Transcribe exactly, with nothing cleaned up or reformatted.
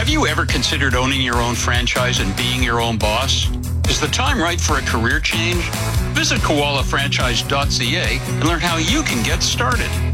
Have you ever considered owning your own franchise and being your own boss? Is the time right for a career change? Visit koala franchise dot c a and learn how you can get started.